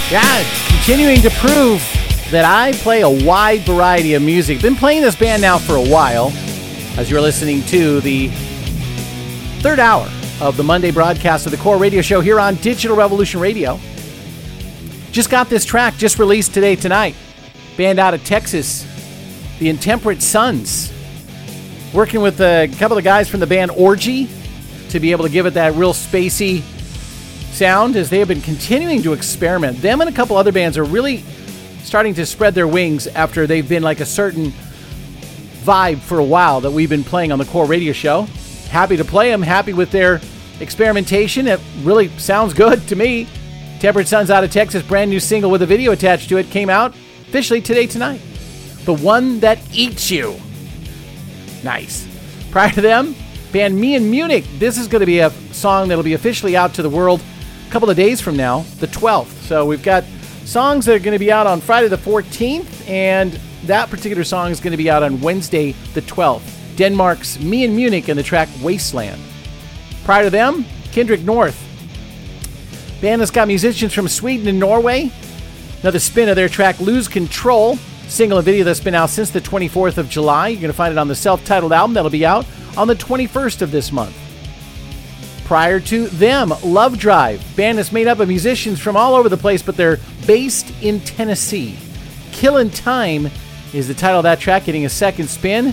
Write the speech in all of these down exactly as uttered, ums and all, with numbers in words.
Yeah, continuing to prove that I play a wide variety of music. Been playing this band now for a while, as you're listening to the third hour of the Monday broadcast of the Core Radio Show here on Digital Revolution Radio. Just got this track, just released today, tonight. Band out of Texas, the Intemperate Sons. Working with a couple of guys from the band Orgy to be able to give it that real spacey sound, as they have been continuing to experiment. Them and a couple other bands are really starting to spread their wings after they've been like a certain vibe for a while that we've been playing on the Core Radio Show. Happy to play them, happy with their experimentation. It really sounds good to me. Temperate Sons out of Texas, brand new single with a video attached to it, came out officially today, tonight. The One That Eats You. Nice. Prior to them, band Me in Munich. This is going to be a song that'll be officially out to the world a couple of days from now, the twelfth. So we've got songs that are going to be out on Friday the fourteenth, and that particular song is going to be out on Wednesday the twelfth. Denmark's Me in Munich and the track Wasteland. Prior to them, Kendrick North. Band has got musicians from Sweden and Norway. Another spin of their track Lose Control. Single and video that's been out since the twenty-fourth of July. You're going to find it on the self-titled album that'll be out on the twenty-first of this month. Prior to them, Love Drive. Band is made up of musicians from all over the place, but they're based in Tennessee. Killin' Time is the title of that track, getting a second spin.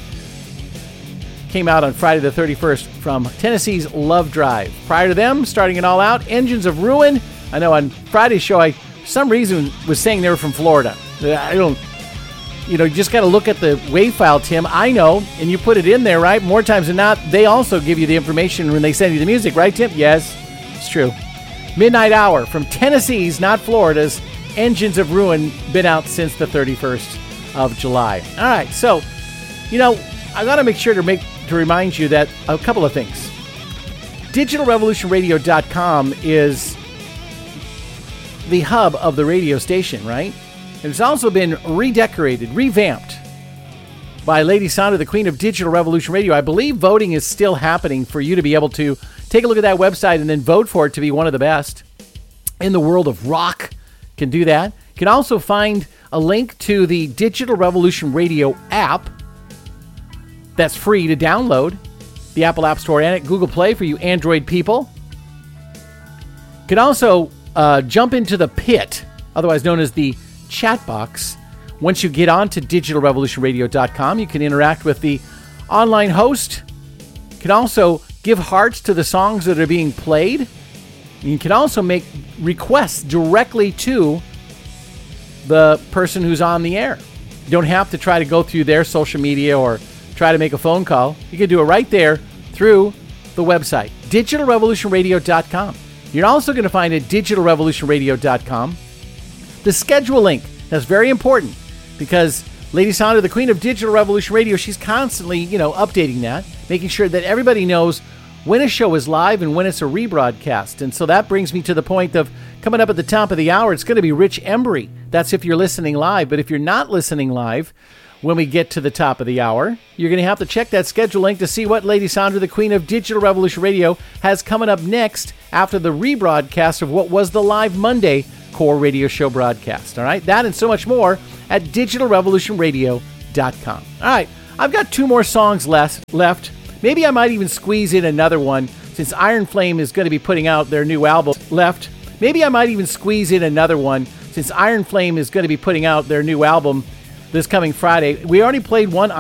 Came out on Friday the thirty-first from Tennessee's Love Drive. Prior to them, starting it all out, Engines of Ruin. I know on Friday's show, I for some reason was saying they were from Florida. I don't, you know, you just got to look at the WAV file, Tim. I know, and you put it in there, right? More times than not, they also give you the information when they send you the music, right, Tim? Yes, it's true. Midnight Hour from Tennessee's, not Florida's, Engines of Ruin, been out since the thirty-first of July. All right, so, you know, I got to make sure to make to remind you that a couple of things. digital revolution radio dot com is the hub of the radio station, right? It's also been redecorated, revamped by Lady Sandra, the Queen of Digital Revolution Radio. I believe voting is still happening for you to be able to take a look at that website and then vote for it to be one of the best in the world of rock. Can do that. You can also find a link to the Digital Revolution Radio app that's free to download. The Apple App Store and at Google Play for you Android people. You can also uh, jump into the pit, otherwise known as the chat box. Once you get on to digital revolution radio dot com, you can interact with the online host. You can also give hearts to the songs that are being played. You can also make requests directly to the person who's on the air. You don't have to try to go through their social media or try to make a phone call. You can do it right there through the website, digital revolution radio dot com. You're also going to find at digital revolution radio dot com the schedule link. That's very important because Lady Sandra, the Queen of Digital Revolution Radio, she's constantly, you know, updating that, making sure that everybody knows when a show is live and when it's a rebroadcast. And so that brings me to the point of coming up at the top of the hour, it's going to be Rich Embry. That's if you're listening live. But if you're not listening live, when we get to the top of the hour, you're going to have to check that schedule link to see what Lady Sandra, the Queen of Digital Revolution Radio, has coming up next after the rebroadcast of what was the live Monday Core Radio Show broadcast. All right, that and so much more at digital revolution radio dot com. All right, I've got two more songs less, left. Maybe I might even squeeze in another one since Iron Flame is going to be putting out their new album left. Maybe I might even squeeze in another one since Iron Flame is going to be putting out their new album this coming Friday. We already played one